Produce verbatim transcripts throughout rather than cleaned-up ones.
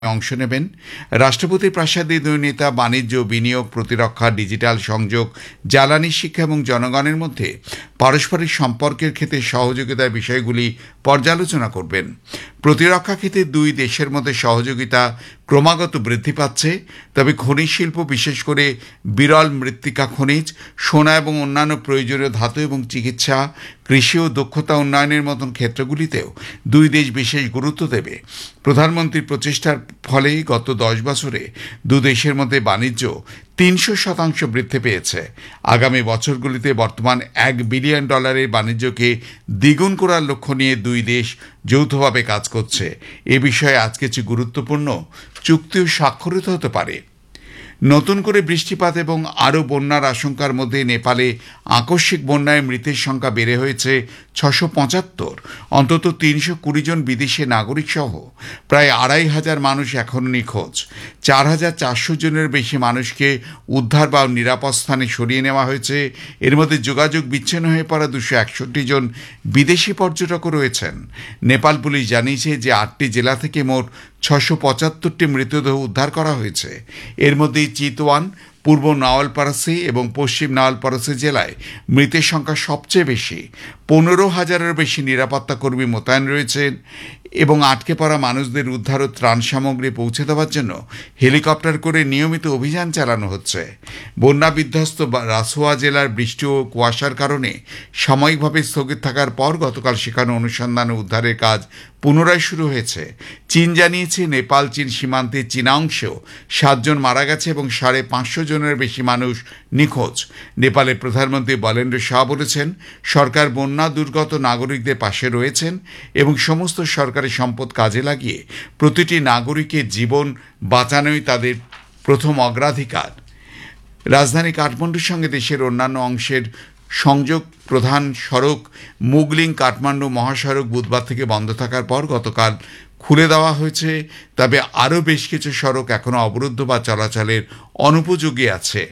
অংশ নেবেন। রাষ্ট্রপতি প্রাসাদে দুই নেতা বাণিজ্য, বিনিয়োগ, প্রতিরক্ষা, ডিজিটাল সংযোগ, জ্বালানি, শিক্ষা এবং জনগণের মধ্যে পারস্পরিক সম্পর্কের ক্ষেত্রে সহযোগিতার বিষয়গুলি পর্যালোচনা করবেন। প্রতিরক্ষা ক্ষেত্রে দুই দেশের মধ্যে সহযোগিতা ক্রমাগত বৃদ্ধি পাচ্ছে, তবে খনিজ শিল্প, বিশেষ করে বিরল মৃত্তিকা খনিজ, সোনা এবং অন্যান্য প্রয়োজনীয় ধাতু এবং চিকিৎসা, কৃষি ও দক্ষতা উন্নয়নের মতন ক্ষেত্রগুলিতেও দুই দেশ বিশেষ গুরুত্ব দেবে। প্রধানমন্ত্রীর প্রচেষ্টার ফলে গত দশ বছরে দু দেশের মধ্যে বাণিজ্য তিনশো শতাংশ বৃদ্ধি পেয়েছে। আগামী বছরগুলিতে বর্তমান এক বিলিয়ন ডলারের বাণিজ্যকে দ্বিগুণ করার লক্ষ্য নিয়ে দুই দেশ যৌথভাবে কাজ করছে। এ বিষয়ে আজ কিছু গুরুত্বপূর্ণ চুক্তিও স্বাক্ষরিত হতে পারে। নতুন করে বৃষ্টিপাত এবং আরও বন্যার আশঙ্কার মধ্যে নেপালে আকস্মিক বন্যায় মৃতের সংখ্যা বেড়ে হয়েছে ছশো পঁচাত্তর। অন্তত তিনশো কুড়ি জন বিদেশি নাগরিক সহ প্রায় আড়াই হাজার মানুষ এখনও নিখোঁজ। চার হাজার চারশো জনের বেশি মানুষকে উদ্ধার বা নিরাপদ স্থানে সরিয়ে নেওয়া হয়েছে। এর মধ্যে যোগাযোগ বিচ্ছিন্ন হয়ে পড়া দুশো একষট্টি জন বিদেশি পর্যটকও রয়েছেন। নেপাল পুলিশ জানিয়েছে যে আটটি জেলা থেকে মোট ছশো পঁচাত্তরটি মৃতদেহ উদ্ধার করা হয়েছে। এর মধ্যে চিতওয়ান, পূর্ব নাওয়ালপারাসি এবং পশ্চিম নাওয়ালপারাসি জেলায় মৃতের সংখ্যা সবচেয়ে বেশি। পনেরো হাজারের বেশি নিরাপত্তা কর্মী মোতায়েন রয়েছেন এবং আটকে পড়া মানুষদের উদ্ধার ও ত্রাণ সামগ্রী পৌঁছে দেওয়ার জন্য হেলিকপ্টার করে নিয়মিত অভিযান চালানো হচ্ছে। বন্যা বিধ্বস্ত রাসোয়া জেলার বৃষ্টি ও কুয়াশার কারণে সাময়িকভাবে স্থগিত থাকার পর গতকাল সেখানে অনুসন্ধান ও উদ্ধারের কাজ পুনরায় শুরু হয়েছে। চীন জানিয়েছে নেপাল চীন সীমান্তে চীনা অংশেও সাতজন মারা গেছে এবং সাড়ে পাঁচশো জনের বেশি মানুষ নিখোঁজ। নেপালের প্রধানমন্ত্রী বলেন্দ্র শাহ বলেছেন, সরকার বন্যা দুর্গত নাগরিকদের পাশে রয়েছেন এবং সমস্ত সরকারি সম্পদ কাজে লাগিয়ে প্রতিটি নাগরিকের জীবন বাঁচানোই তাদের প্রথম অগ্রাধিকার। রাজধানী কাঠমান্ডুর সঙ্গে দেশের অন্যান্য অংশের সংযোগ প্রধান সড়ক মুগলিং কাঠমান্ডু মহাসড়ক বুধবার থেকে বন্ধ থাকার পর গতকাল খুলে দেওয়া হয়েছে, তবে আরও বেশ কিছু সড়ক এখনও অবরুদ্ধ বা চলাচলের অনুপযোগী আছে।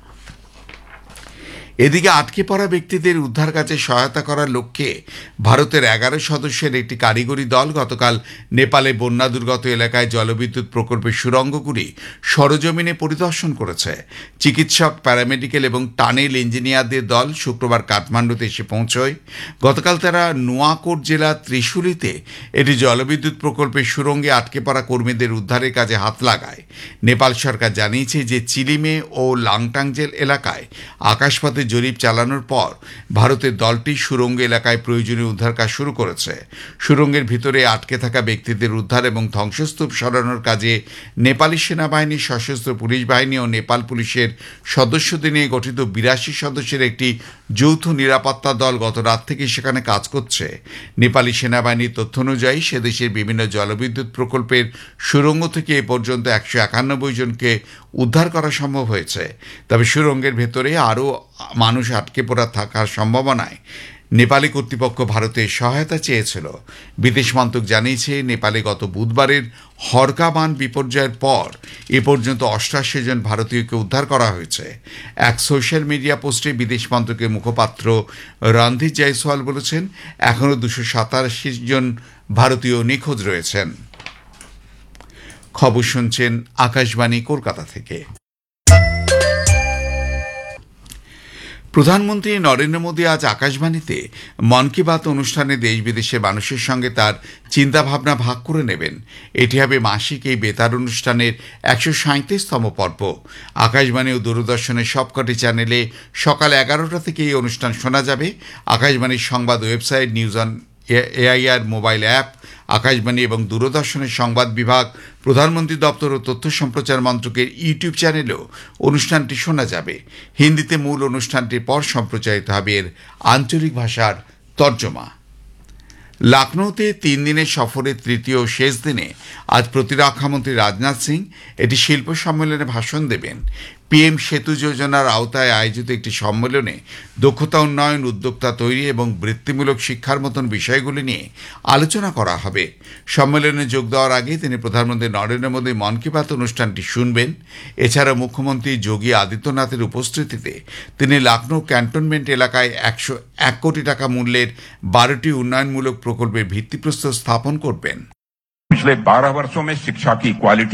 এদিকে আটকে পড়া ব্যক্তিদের উদ্ধার কাজে সহায়তা করার লক্ষ্যে ভারতের এগারো সদস্যের একটি কারিগরি দল গতকাল নেপালে বন্যা দুর্গত এলাকায় জলবিদ্যুৎ প্রকল্পের সুড়ঙ্গগুলি সরজমিনে পরিদর্শন করেছে। চিকিৎসক, প্যারামেডিক্যাল এবং টানেল ইঞ্জিনিয়ারদের দল শুক্রবার কাঠমান্ডুতে এসে পৌঁছয়। গতকাল তারা নোয়াকোট জেলার ত্রিশুলিতে একটি জলবিদ্যুৎ প্রকল্পের সুড়ঙ্গে আটকে পড়া কর্মীদের উদ্ধারের কাজে হাত লাগায়। নেপাল সরকার জানিয়েছে যে চিলিমে ও লাংটাংজেল এলাকায় আকাশপথে জরিপ চালানোর পর ভারতের দলটি সুড়ঙ্গ এলাকায় প্রয়োজনীয় উদ্ধার কাজ শুরু করেছে। সুড়ঙ্গের ভিতরে আটকে থাকা ব্যক্তিদের উদ্ধার এবং ধ্বংসস্তূপ সরানোর কাজে নেপালি সেনাবাহিনী, সশস্ত্র পুলিশ বাহিনী ও নেপাল পুলিশের সদস্যদের নিয়ে গঠিত বিরাশি সদস্যের একটি যৌথ নিরাপত্তা দল গত রাত থেকে সেখানে কাজ করছে। নেপালি সেনাবাহিনীর তথ্য অনুযায়ী সে দেশের বিভিন্ন জলবিদ্যুৎ প্রকল্পের সুড়ঙ্গ থেকে এ পর্যন্ত একশো একানব্বই জনকে উদ্ধার করা সম্ভব হয়েছে। তবে সুড়ঙ্গের ভেতরে আরও মানুষ আটকে পড়া থাকার সম্ভাবনায় নেপালি কর্তৃপক্ষ ভারতের সহায়তা চেয়েছিল। বিদেশ মন্ত্রক জানিয়েছে, নেপালে গত বুধবারের হরকাবান বিপর্যয়ের পর এ পর্যন্ত অষ্টাশি জন ভারতীয়কে উদ্ধার করা হয়েছে। এক সোশ্যাল মিডিয়া পোস্টে বিদেশ মন্ত্রকের মুখপাত্র রণধীর জয়সওয়াল বলেছেন, এখনও দুশো সাতাশি জন ভারতীয় নিখোঁজ রয়েছেন। খবর শুনছেন আকাশবাণী কলকাতা থেকে। প্রধানমন্ত্রী নরেন্দ্র মোদী আজ আকাশবাণীতে মন কি বাত অনুষ্ঠানে দেশ বিদেশের মানুষের সঙ্গে তার চিন্তাভাবনা ভাগ করে নেবেন। এটি হবে মাসিক এই বেতার অনুষ্ঠানের একশো সাঁইত্রিশতম পর্ব। আকাশবাণী ও দূরদর্শনের সবকটি চ্যানেলে সকাল এগারোটা থেকে এই অনুষ্ঠান শোনা যাবে। আকাশবাণীর সংবাদ website, news on AIR mobile app, Akashvani এবং দূরদর্শনের সংবাদ বিভাগ, প্রধানমন্ত্রী দপ্তর ও তথ্য সম্প্রচার মন্ত্রকের ইউটিউব চ্যানেলেও অনুষ্ঠানটি শোনা যাবে। হিন্দিতে মূল অনুষ্ঠানটির পর সম্প্রচারিত হবে এর আঞ্চলিক ভাষার তর্জমা। লখনৌতে তিন দিনের সফরের তৃতীয় ও শেষ দিনে আজ প্রতিরক্ষামন্ত্রী রাজনাথ সিং একটি শিল্প সম্মেলনে ভাষণ দেবেন। পিএম সেতু যোজনার আওতায় আয়োজিত একটি সম্মেলনে দক্ষতা উন্নয়ন, উদ্যোক্তা তৈরি এবং বৃত্তিমূলক শিক্ষার মতন বিষয়গুলি নিয়ে আলোচনা করা হবে। সম্মেলনে যোগ দেওয়ার আগে তিনি প্রধানমন্ত্রী নরেন্দ্র মোদী মন কি বাত অনুষ্ঠানটি শুনবেন। এছাড়া মুখ্যমন্ত্রী যোগী আদিত্যনাথের উপস্থিতিতে তিনি লখনৌ ক্যান্টনমেন্ট এলাকায় একশো এক কোটি টাকা মূল্যের বারোটি উন্নয়নমূলক প্রকল্পের ভিত্তিপ্রস্তর স্থাপন করবেন। पिछले बारह वर्षों में शिक्षा की क्वालिटी